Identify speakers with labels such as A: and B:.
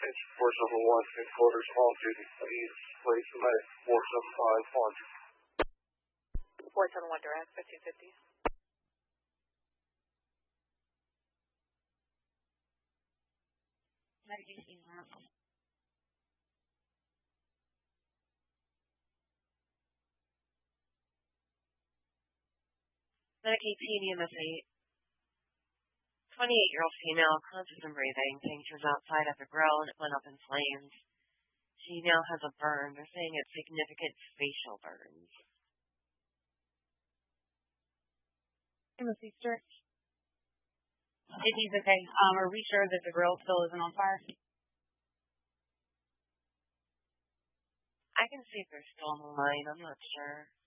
A: attention. Force number 1, headquarters, all duty. Please place the medic 475 launcher.
B: 471 direct, 1550.
C: Medication Oracle. Medicaid EMS 8. 28-year-old female, conscious and breathing, saying she was outside of the grill and it went up in flames. She now has a burn. They're saying it's significant facial burns.
D: Timothy Stewart. He's okay. Are we sure that the grill still isn't on fire?
C: I can see if they're still on the line. I'm not sure.